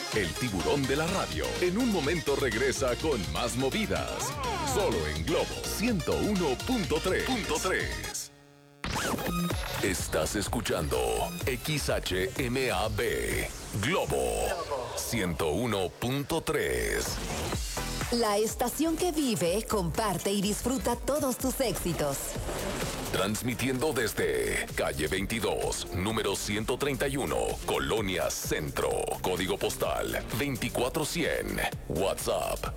el tiburón de la radio. En un momento regresa con más movidas. Solo en Globo 101.3. Estás escuchando XHMAB Globo 101.3. La estación que vive, comparte y disfruta todos tus éxitos. Transmitiendo desde calle 22, número 131, Colonia Centro. Código postal 24100. WhatsApp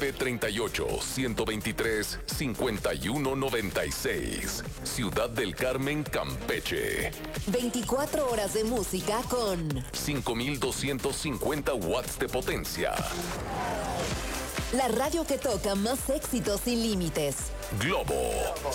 938-123-5196. Ciudad del Carmen, Campeche. 24 horas de música con 5250 watts de potencia. La radio que toca más éxitos sin límites. Globo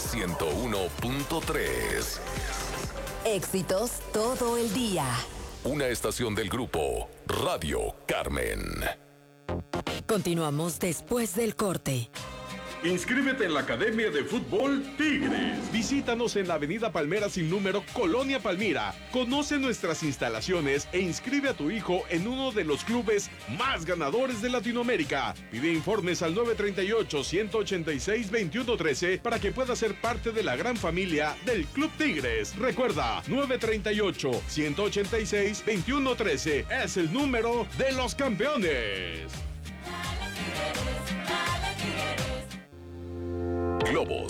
101.3. Éxitos todo el día. Una estación del grupo Radio Carmen. Continuamos después del corte. Inscríbete en la Academia de Fútbol Tigres. Visítanos en la Avenida Palmera sin número, Colonia Palmira. Conoce nuestras instalaciones e inscribe a tu hijo en uno de los clubes más ganadores de Latinoamérica. Pide informes al 938-186-2113 para que pueda ser parte de la gran familia del Club Tigres. Recuerda, 938-186-2113 es el número de los campeones. Globo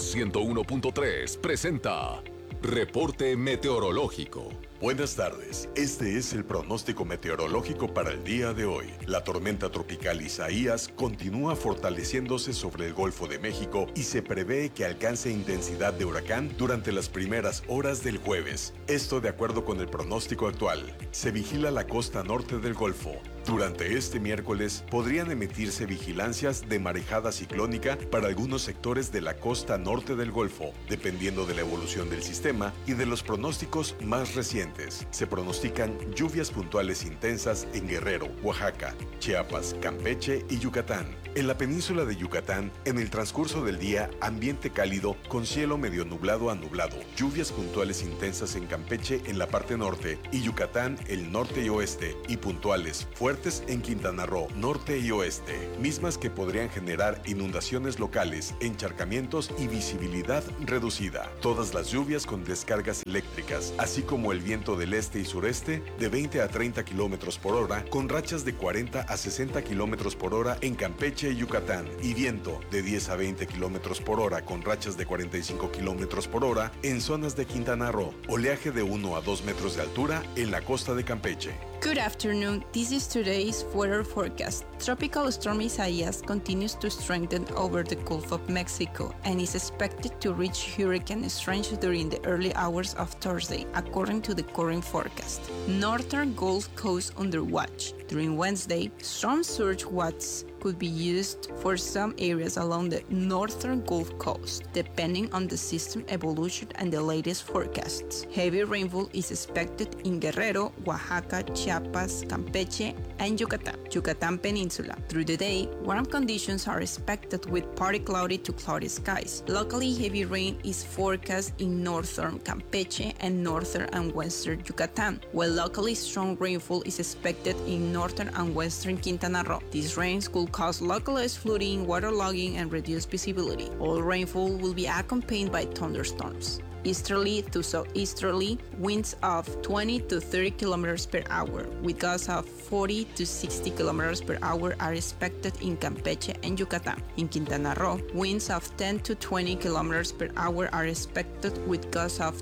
101.3 presenta Reporte Meteorológico. Buenas tardes, este es el pronóstico meteorológico para el día de hoy. La tormenta tropical Isaías continúa fortaleciéndose sobre el Golfo de México y se prevé que alcance intensidad de huracán durante las primeras horas del jueves. Esto de acuerdo con el pronóstico actual. Se vigila la costa norte del Golfo. Durante este miércoles podrían emitirse vigilancias de marejada ciclónica para algunos sectores de la costa norte del Golfo, dependiendo de la evolución del sistema y de los pronósticos más recientes. Se pronostican lluvias puntuales intensas en Guerrero, Oaxaca, Chiapas, Campeche y Yucatán. En la península de Yucatán, en el transcurso del día, ambiente cálido con cielo medio nublado a nublado. Lluvias puntuales intensas en Campeche en la parte norte y Yucatán, el norte y oeste, y puntuales fuertes en Quintana Roo, norte y oeste, mismas que podrían generar inundaciones locales, encharcamientos y visibilidad reducida. Todas las lluvias con descargas eléctricas, así como el viento del este y sureste de 20 a 30 kilómetros por hora, con rachas de 40 a 60 kilómetros por hora en Campeche y Yucatán, y viento de 10 a 20 kilómetros por hora con rachas de 45 kilómetros por hora en zonas de Quintana Roo. Oleaje de 1 a 2 metros de altura en la costa de Campeche. Good afternoon. This is today's weather forecast. Tropical storm Isaias continues to strengthen over the Gulf of Mexico and is expected to reach hurricane strength during the early hours of Thursday, according to the current forecast. Northern Gulf Coast under watch. During Wednesday, storm surge watches could be used for some areas along the northern Gulf Coast, depending on the system evolution and the latest forecasts. Heavy rainfall is expected in Guerrero, Oaxaca, Chiapas, Campeche, and Yucatan Peninsula. Through the day, warm conditions are expected with partly cloudy to cloudy skies. Locally, heavy rain is forecast in northern Campeche and northern and western Yucatan, while locally strong rainfall is expected in northern and western Quintana Roo. These rains could cause localized flooding, waterlogging, and reduced visibility. All rainfall will be accompanied by thunderstorms. Easterly to southeasterly winds of 20 to 30 kilometers per hour, with gusts of 40 to 60 kilometers per hour are expected in Campeche and Yucatan. In Quintana Roo, winds of 10 to 20 kilometers per hour are expected, with gusts of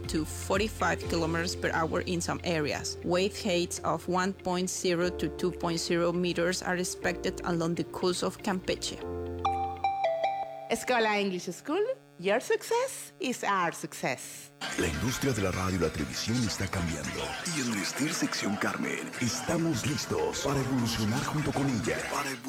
45 kilometers per hour in some areas. Wave heights of 1.0 to 2.0 meters are expected along the coast of Campeche. Escola English School, your success is our success. La industria de la radio y la televisión está cambiando. Y en Vestir Sección Carmen estamos listos para evolucionar junto con ella.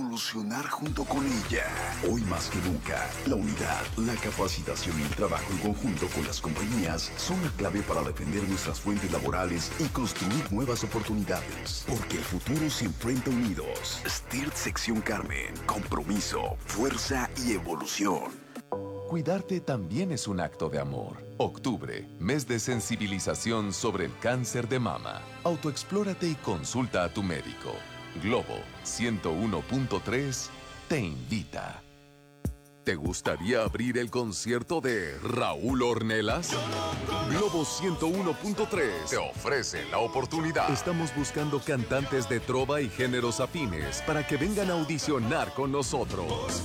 Hoy más que nunca, la unidad, la capacitación y el trabajo en conjunto con las compañías son la clave para defender nuestras fuentes laborales y construir nuevas oportunidades. Porque el futuro se enfrenta unidos. STIRT Sección Carmen. Compromiso, fuerza y evolución. Cuidarte también es un acto de amor. Octubre, mes de sensibilización sobre el cáncer de mama. Autoexplórate y consulta a tu médico. Globo 101.3 te invita. ¿Te gustaría abrir el concierto de Raúl Ornelas? Globo 101.3 te ofrece la oportunidad. Estamos buscando cantantes de trova y géneros afines para que vengan a audicionar con nosotros.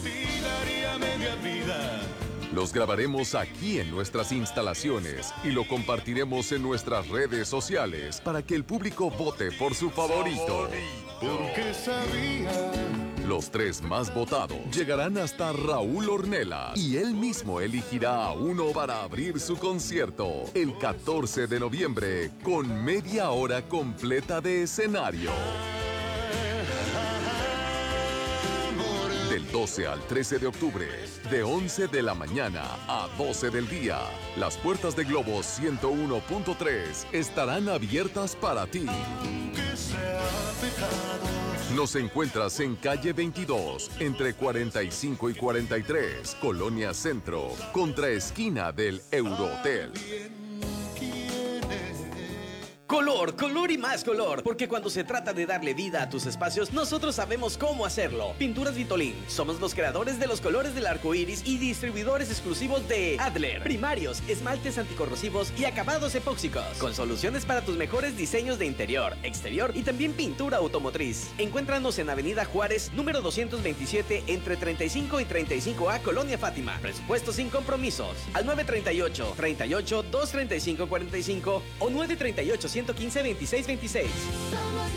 Los grabaremos aquí en nuestras instalaciones y lo compartiremos en nuestras redes sociales para que el público vote por su favorito. Porque sabía. Los 3 más votados llegarán hasta Raúl Ornelas y él mismo elegirá a uno para abrir su concierto el 14 de noviembre con media hora completa de escenario. Del 12 al 13 de octubre, de 11 de la mañana a 12 del día, las puertas de Globo 101.3 estarán abiertas para ti. Nos encuentras en calle 22, entre 45 y 43, Colonia Centro, contraesquina del Eurohotel. Color, color y más color, porque cuando se trata de darle vida a tus espacios, nosotros sabemos cómo hacerlo. Pinturas Vitolín, somos los creadores de los colores del arco iris y distribuidores exclusivos de Adler, primarios, esmaltes anticorrosivos y acabados epóxicos, con soluciones para tus mejores diseños de interior, exterior y también pintura automotriz. Encuéntranos en Avenida Juárez, número 227, entre 35 y 35A, Colonia Fátima. Presupuesto sin compromisos. Al 938 38 235 45 o 938 115 26 26.